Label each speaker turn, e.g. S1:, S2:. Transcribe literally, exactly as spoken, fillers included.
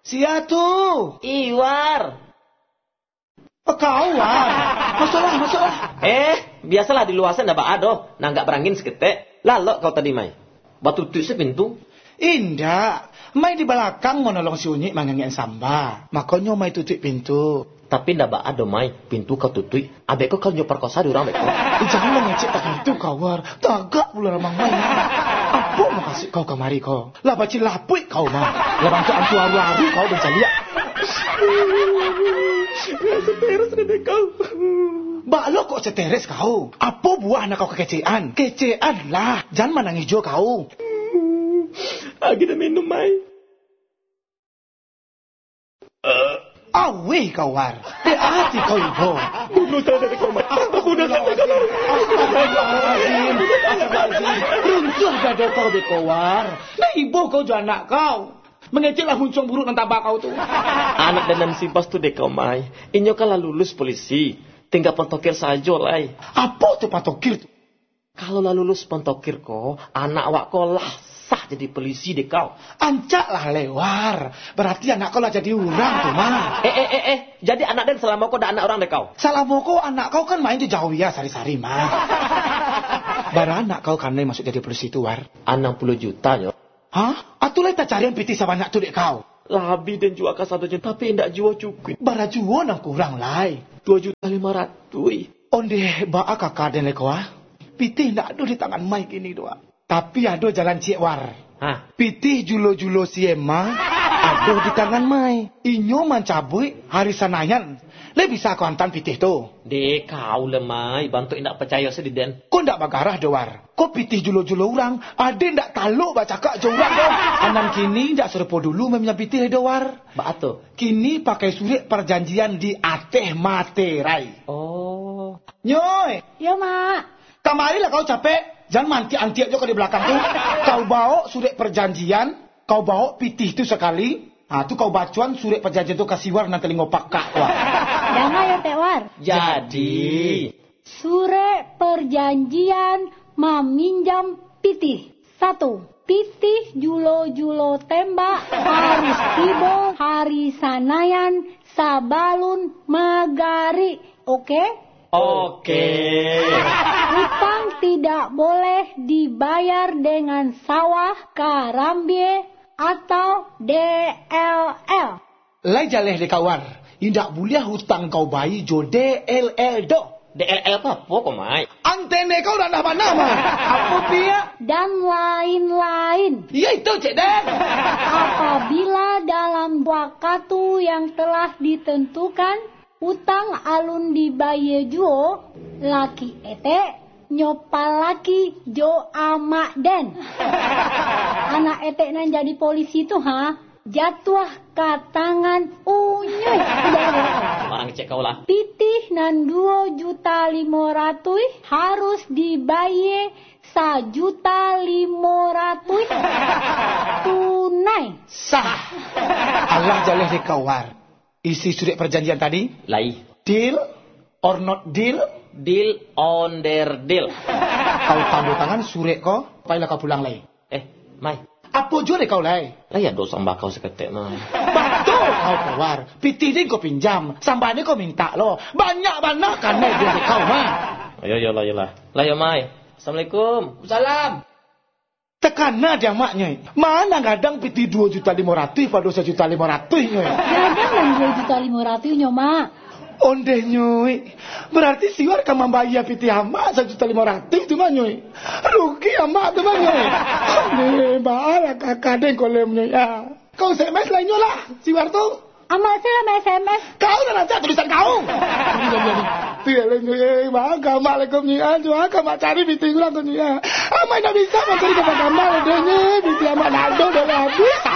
S1: Sia tuh.
S2: Iwar.
S1: Oh, kau War. Masuklah, masuklah.
S2: Eh, biasalah di luar sana ndak ada, nah nggak berangin seketek. Lalu kau tadi mai. Batu tutup sepintu.
S1: Indah. Mai di belakang mau nolong si Unyi mangangin samba. Makanya mai tutup pintu.
S2: Tapi ndak ada mai, pintu kau tutup. Abek kau kau perkosa di orang abek kau.
S1: Eh, jangan ngecek tak itu kau War. Tagak pula ramang mai. Apa mau kasih kau kemari kau? Lah baci lapuk kau mah. Lah bantu antu aru-aru kau bencaliak. Seteres deh kau. Balo kok seteres kau? Apa buah anak kau kekecean? Kecean lah. Jangan manang hijau kau.
S2: Lagi dah minum mai.
S1: Uh. Awih kau War. Hati kau ibu.
S2: Bunuh saya dari kau mai. Bunuh saya dari kau mai.
S1: Astagfirullahaladzim. Astagfirullahaladzim. Runtuh gado kau deh kau War. Nah ibu kau juga anak kau. Mengeceklah muncung buruk dan tabak kau tu.
S2: Anak dan simpas tu dek kau mai. Inyo kalah lulus polisi. Tinggal pentokir saja lah.
S1: Apa tu pentokir tu?
S2: Kalau lah lulus pentokir kau, anak awak kau lah sah jadi polisi dek kau.
S1: Ancak lah lewar. Berarti anak kau lah jadi orang tu mah.
S2: Eh eh eh eh. Jadi anak dan selama kau dah anak orang dek kau.
S1: Selama kau anak kau kan main di jauh ya sari-sari mah. Bara anak kau kan masuk jadi polisi tu War.
S2: enam puluh juta yo.
S1: Hah? Atulah tak cari yang piti sebanyak tu dek kau.
S2: Labi dan jual ke satu juta, tapi tidak jual cukup.
S1: Bara jual nang kurang lai.
S2: Dua juta lima ratus.
S1: Onde baa kakak dan leko ah. Piti tidak ada di tangan Mai kini doa. Tapi ada jalan Cik War.
S2: Hah?
S1: Piti julo-julo siema ada di tangan Mai. Inyo mencabui hari sanayan. Le bisa kau hantam pitih tu.
S2: Dek kau lemai, bantu indak percaya sediden.
S1: Kau ndak bagarah doar. Kau pitih julo-julo orang, ada ndak taluk baca kak jorang kau. Anan kini ndak serupa dulu mempunyai pitih doar.
S2: Ba atu.
S1: Kini pakai surat perjanjian di ateh materai.
S2: Oh.
S1: Nyoy.
S3: Ya mak.
S1: Kamarilah kau capek. Jangan manti-anti aja kau di belakang tu. Kau bawa surat perjanjian, kau bawa pitih tu sekali. Ah tu kau bacuan surat perjanjian tu kasih War nanti ngopak kak War.
S3: Jangan ya Teh War.
S2: Jadi
S3: surat perjanjian meminjam pitih. Satu. Pitih julo-julo tembak harus tiba hari sanayan sabalun magari. Oke? Okay?
S2: Oke.
S3: Utang tidak boleh dibayar dengan sawah, karambie, atau D L L.
S1: Lai jaleh de kawar. Indak boleh hutang kau bayi jo D L L do.
S2: D L L apa kok mai?
S1: Antene kau dah nama nama. Apa pia?
S3: Dan lain-lain.
S1: Ya itu Cik Den.
S3: Apabila dalam waktu yang telah ditentukan utang alun dibayar juo, laki ete nyopal laki jo amak den. Anak ete nan jadi polisi tu ha, jatuh ke tangan unyuy.
S2: Orang cek kau lah.
S3: Pitih nan dua juta lima ratus harus dibayar sajuta lima ratus tunai.
S1: Sah. Allah jaleh de kawar. Isi surat perjanjian tadi?
S2: Lai.
S1: Deal or not deal?
S2: Deal on their deal.
S1: Kau tanda tangan surat kau, payahlah kau pulang lai.
S2: Eh, Mai.
S1: Apa jure kau lai?
S2: Lah ya dosa bakau seketek Mai.
S1: Betul kau keluar. Pitih ni kau pinjam, sampai ni kau minta lo. Banyak-banyak kan naik duit kau mah.
S2: Ayo yo lah yo lah. Lah yo Mai. Assalamualaikum.
S1: Salam. Tekana dia maknya. Mana kadang pitih dua juta lima ratus pada satu juta lima ratus nyoy.
S3: Kadang yang dua juta lima ratus nyoma.
S1: Onde nyoy. Berarti siwar kan membayar pitih amak satu juta lima ratus tu mah nyoy. Rugi amak tu mah nyoy. Onde baala kakak den kolem nyoy. Kau S M S lah nyoy lah siwar tu.
S3: Amak saya S M S.
S1: Kau dah nanti tulisan kau. Tiada nyoy. Mak kamal lekom nyoy. Jual kamal cari pitih ulang tu nyoy. Amak nak bisa mencari kamal kamal dia nyoy. Pitih amak nado dah habis.